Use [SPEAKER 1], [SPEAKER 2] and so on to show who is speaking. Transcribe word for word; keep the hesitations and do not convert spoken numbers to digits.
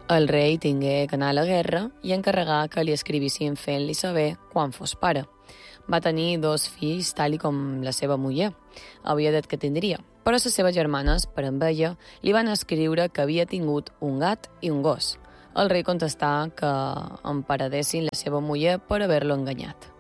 [SPEAKER 1] El rei tingué que anar a la guerra i encarregar que li escrivissin fent-li saber quan fos pare. Va tenir dos fills tal i com la seva muller havia dit que tindria, però les seves germanes, per amb ella, li van escriure que havia tingut un gat i un gos. El rei contestà que emparedessin la seva muller per haver-lo enganyat.